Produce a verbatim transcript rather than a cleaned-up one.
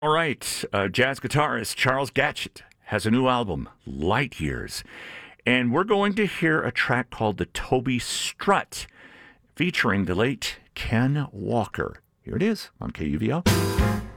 All right, uh, jazz guitarist Charles Gatchett has a new album, Light Years, and we're going to hear a track called The Toby Strut, featuring the late Ken Walker. Here it is on K U V L.